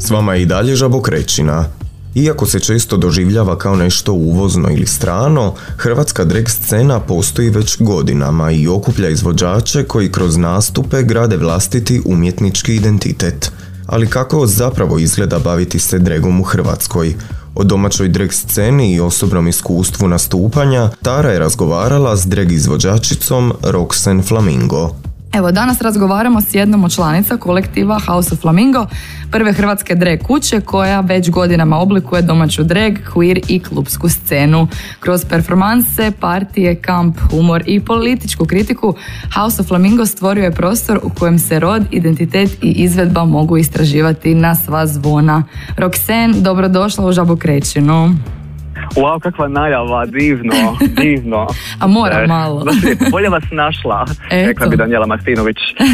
S vama je i dalje Žabokrečina. Iako se često doživljava kao nešto uvozno ili strano, hrvatska drag scena postoji već godinama i okuplja izvođače koji kroz nastupe grade vlastiti umjetnički identitet. Ali kako zapravo izgleda baviti se dragom u Hrvatskoj? O domaćoj drag sceni i osobnom iskustvu nastupanja Tara je razgovarala s drag izvođačicom Roxanne Flamingo. Evo, danas razgovaramo s jednom od članica kolektiva House of Flamingo, prve hrvatske drag kuće koja već godinama oblikuje domaću drag, queer i klubsku scenu. Kroz performanse, partije, kamp, humor i političku kritiku, House of Flamingo stvorio je prostor u kojem se rod, identitet i izvedba mogu istraživati na sva zvona. Roxanne, dobrodošla u Žabokrečinu. Wow, kakva najava, divno. A mora malo. Bolje vas našla, rekla bi Danijela Martinović.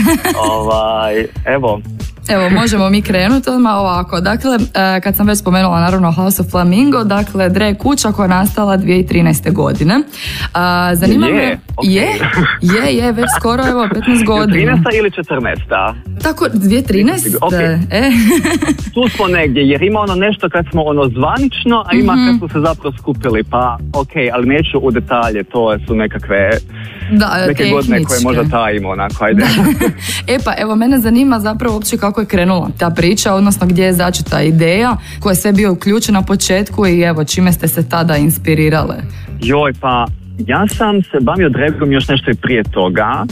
Evo, možemo mi krenuti odmah ovako. Dakle, kad sam već spomenula naravno House of Flamingo, dakle, drag kuća koja je nastala 2013. godine. Zanima me... Je, već skoro, 15 godina. 13. ili 14. Tako, 2013. Okay. Tu smo negdje, jer ima ono nešto kad smo zvanično, a ima kad smo se zapravo skupili, pa ali neću u detalje, to su nekakve neke godine koje možda tajimo, onako, ajde. Pa evo, mene zanima zapravo uopće kako je krenula ta priča, odnosno gdje je začeta ideja, koja je sve bio uključen na početku i evo, čime ste se tada inspirirale? Pa ja sam se bavio dragom još nešto i prije toga,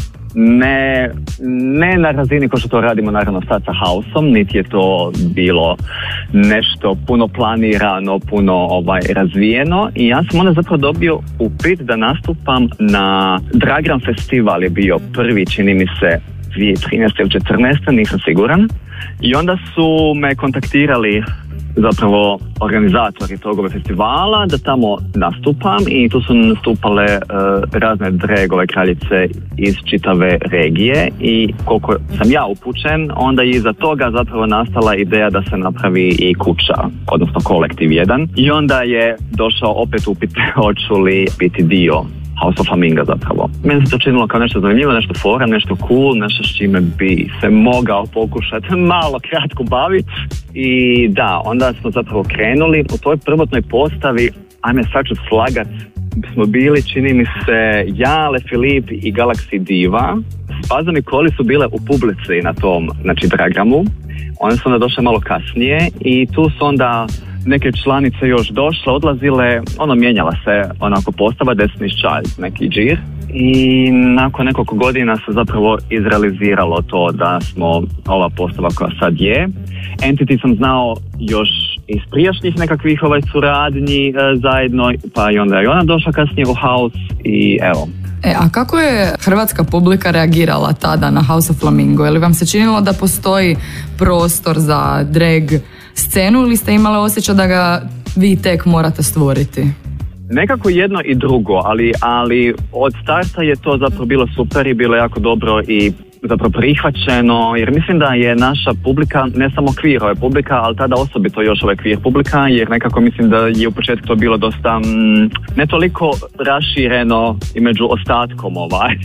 ne na razini kao što to radimo naravno sad sa Houseom, niti je to bilo nešto puno planirano, puno razvijeno, i ja sam onda zapravo dobio upit da nastupam na Dragram festival, je bio prvi, čini mi se 2013. ili 2014. nisam siguran, i onda su me kontaktirali zapravo organizatori tog festivala da tamo nastupam, i tu su nastupale razne dragove kraljice iz čitave regije, i koliko sam ja upućen, onda je iza toga zapravo nastala ideja da se napravi i kuća, odnosno kolektiv jedan, i onda je došao opet upit hoću li biti dio House of Flamingo zapravo. Meni se to činilo kao nešto zanimljivo, nešto fora, nešto cool, nešto s čime bi se mogao pokušati malo kratko baviti. I da, onda smo zapravo krenuli. U toj prvotnoj postavi, ajme sad ću slagat, smo bili, čini mi se, ja, Le Filip i Galaxy Diva. Spazam i Koli su bile u publici na tom, Dragramu. One su onda došle malo kasnije i tu su onda neke članice još došle, odlazile, mijenjala se onako postava, Destiny's Child, neki džir, i nakon nekoliko godina se zapravo izrealiziralo to da smo ova postava koja sad je. Entity sam znao još iz prijašnjih nekakvih suradnji zajedno, pa i onda je ona došla kasnije u House i evo. A kako je hrvatska publika reagirala tada na House of Flamingo? Je li vam se činilo da postoji prostor za drag scenu ili ste imali osjećaj da ga vi tek morate stvoriti? Nekako jedno i drugo, ali od starta je to zapravo bilo super i bilo jako dobro i zapravo prihvaćeno, jer mislim da je naša publika ne samo queer publika, ali tada osobito još queer publika, jer nekako mislim da je u početku to bilo dosta ne toliko rašireno i među ostatkom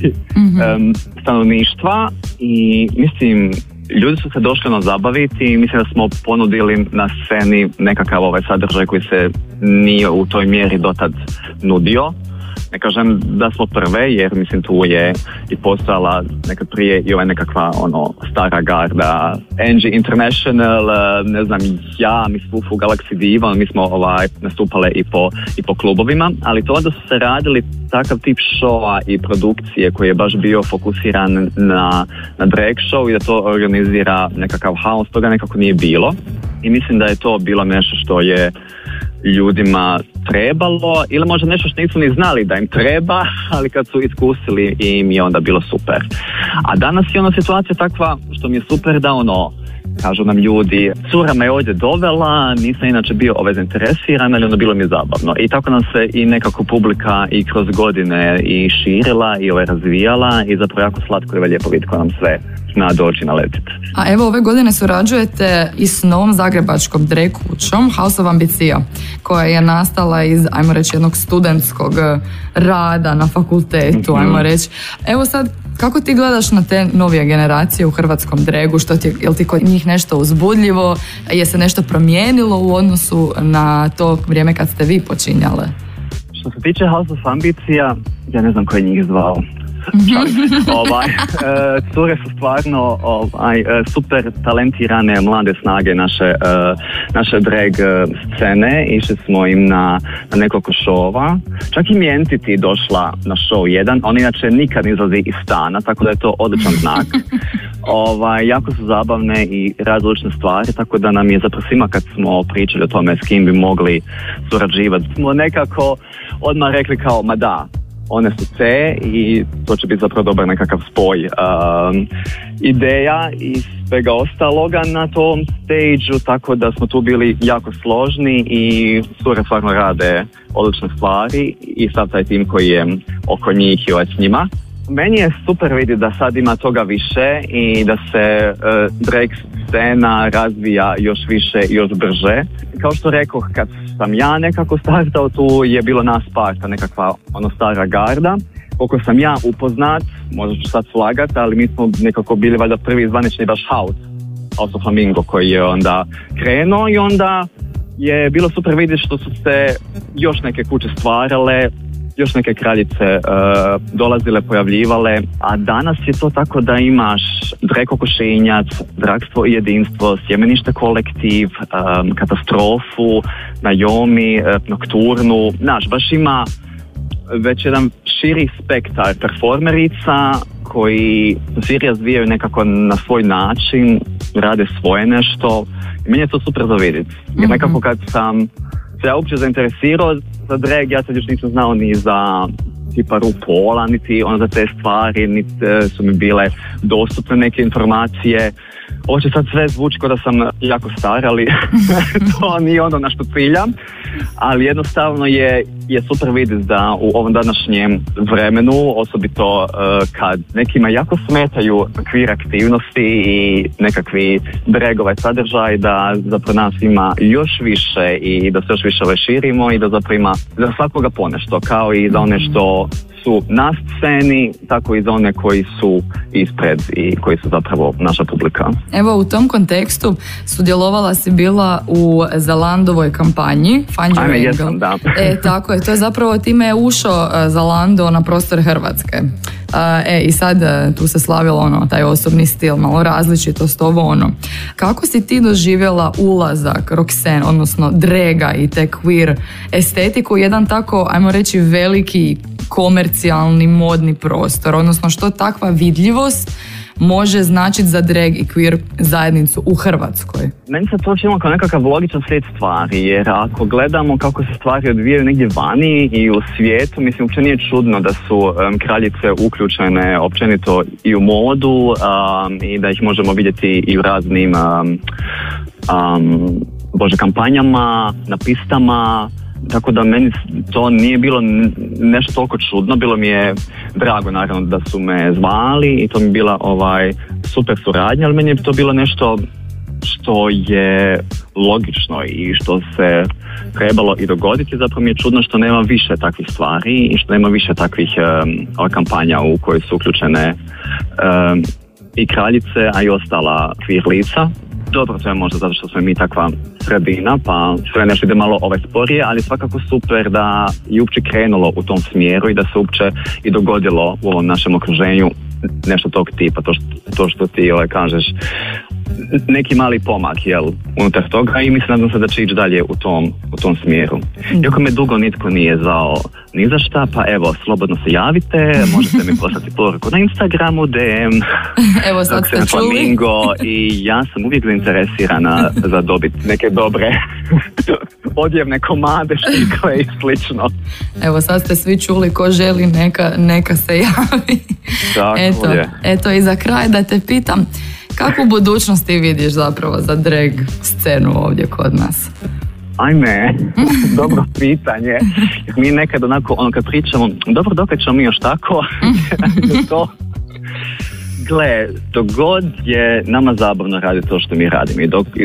stanovništva, i mislim ljudi su se došli zabaviti i mislim da smo ponudili na sceni nekakav sadržaj koji se nije u toj mjeri dotad nudio. Ne kažem da smo prve, jer mislim tu je i postojala nekad prije i nekakva stara garda, Angie International, ne znam, ja, Miss Fufu, Galaxy Diva, mi smo nastupale i po klubovima, ali to da su se radili takav tip showa i produkcije koji je baš bio fokusiran na drag show i da to organizira nekakav House, toga nekako nije bilo, i mislim da je to bilo nešto što je ljudima trebalo, ili možda nešto što nisu ni znali da im treba, ali kad su iskusili im je onda bilo super. A danas je situacija takva što mi je super da kažu nam ljudi, cura me ovdje dovela, nisam inače bio zainteresiran, ali bilo mi je zabavno. I tako nam se i nekako publika i kroz godine i širila i razvijala, i zapravo jako slatko i lijepo vidjeti ko nam sve zna doći naletiti. A evo, ove godine surađujete i s novom zagrebačkom drag kućom House of Ambicija, koja je nastala iz, ajmo reći, jednog studentskog rada na fakultetu, ajmo reći. Evo sad, Kako ti gledaš na te novije generacije u hrvatskom dregu? Je li ti kod njih nešto uzbudljivo? Je se nešto promijenilo u odnosu na to vrijeme kad ste vi počinjale? Što se tiče House of Ambicija, ja ne znam ko je njih zvao. Cure su stvarno super talentirane mlade snage naše drag scene. Išli smo im na nekoliko šova. Čak i mi Entity došla na show jedan. On inače nikad ne izlazi iz stana, tako da je to odličan znak. Jako su zabavne i različne stvari, tako da nam je zapravo svima kad smo pričali o tome s kim bi mogli surađivati, smo nekako odmah rekli kao ma da, one su te i to će biti zapravo dobar nekakav spoj ideja i svega ostaloga na tom stage-u, tako da smo tu bili jako složni i cure stvarno rade odlične stvari i sad taj tim koji je oko njih i s njima. Meni je super vidjeti da sad ima toga više i da se drag scena razvija još više i još brže. Kao što rekoh, kad sam ja nekako startao, tu je bilo nas parta, nekakva stara garda. Koliko sam ja upoznat, možda ću sad slagat, ali mi smo nekako bili valjda prvi zvanični baš House of Flamingo koji je onda krenuo i onda je bilo super vidjeti što su se još neke kuće stvarale, još neke kraljice dolazile, pojavljivale, a danas je to tako da imaš Drag Kokošinjac, Dragstvo i jedinstvo, Sjemenište kolektiv, Katastrofu, Naomi, Nokturnu, baš ima već jedan širi spektar performerica koji svi razvijaju nekako na svoj način, rade svoje nešto i meni je to super za vidjeti. Jer nekako kad sam se ja uopće zainteresirao za drag, ja sad još nisam znao ni za tipa RuPaula, niti za te stvari, niti su mi bile dostupne neke informacije. Ovo će sad sve zvuči kao da sam jako star, ali to nije ono na što ciljam. Ali jednostavno je super vidjeti da u ovom današnjem vremenu, osobito kad nekima jako smetaju queer aktivnosti i nekakvi dragove sadržaj, da zapravo nas ima još više i da se još više širimo i da zapravo ima za svakoga ponešto, kao i za one što su na sceni, tako i za one koji su ispred i koji su zapravo naša publika. Evo, u tom kontekstu sudjelovala si bila u Zalandovoj kampanji Find Your Angle. Jesam, da. Tako je, to je zapravo time je ušao Zalando na prostor Hrvatske. I sad tu se slavilo taj osobni stil, malo različitost, Kako si ti doživjela ulazak Roxanne, odnosno drega i te queer estetiku, jedan tako, ajmo reći, veliki komercijalni modni prostor, odnosno što takva vidljivost može značiti za drag i queer zajednicu u Hrvatskoj? Meni se to činilo kao nekakav logičan slijed stvari, jer ako gledamo kako se stvari odvijaju negdje vani i u svijetu, mislim, uopće nije čudno da su kraljice uključene općenito i u modu i da ih možemo vidjeti i u raznim kampanjama, na pistama. Tako da meni to nije bilo nešto toliko čudno, bilo mi je drago naravno da su me zvali i to mi je bila super suradnja, ali meni je to bilo nešto što je logično i što se trebalo i dogoditi. Zapravo mi je čudno što nema više takvih stvari i što nema više takvih kampanja u koje su uključene i kraljice, a i ostala queer lica. Dobro, to je možda zato što smo mi takva sredina, pa sve nešto ide malo sporije, ali svakako super da je uopće krenulo u tom smjeru i da se uopće i dogodilo u ovom našem okruženju nešto tog tipa, to što ti kažeš, neki mali pomak, unutar toga i mislim, nadam se da će ići dalje u tom smjeru. Iako me dugo nitko nije zvao ni za šta, pa evo, slobodno se javite, možete mi poslati poruku na Instagramu, DM, evo sad ste čuli. Flamingo, i ja sam uvijek zainteresirana za dobiti neke dobre odjevne komade, štikle i slično. Evo sad ste svi čuli, ko želi neka se javi. Tako je. Eto, i za kraj da te pitam, kakvu budućnost ti vidiš zapravo za drag scenu ovdje kod nas? Ajme, dobro pitanje. Mi nekad onako, kad pričamo, dobro, dokle ćemo mi još tako? To, gle, dok god je nama zabavno raditi to što mi radimo i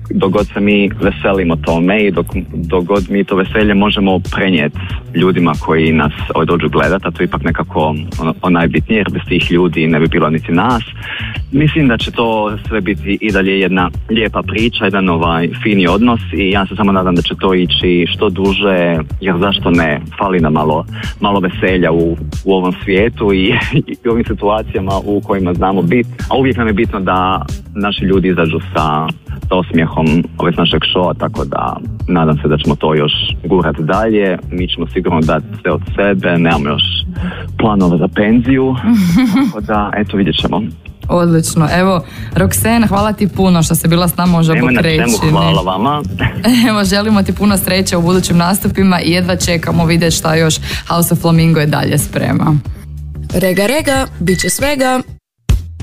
dok god se mi veselimo tome i dok god mi to veselje možemo prenijeti ljudima koji nas dođu gledati, a to je ipak nekako najbitnije, jer bez tih ljudi ne bi bilo niti nas. Mislim da će to sve biti i dalje jedna lijepa priča, jedan fini odnos i ja se samo nadam da će to ići što duže, jer zašto ne, fali nam malo veselja u ovom svijetu i u ovim situacijama u kojima znamo biti, a uvijek nam je bitno da naši ljudi izađu sa osmijehom s našeg showa, tako da nadam se da ćemo to još gurati dalje. Mi ćemo sigurno dati sve od sebe, nemamo još planova za penziju, tako da eto vidjet ćemo. Odlično. Evo, Roxanne, hvala ti puno što si bila s nama u Žabokrečini. Hvala vama. Evo, želimo ti puno sreće u budućim nastupima i jedva čekamo vidjeti šta još House of Flamingo je dalje sprema. Rega, bit će svega.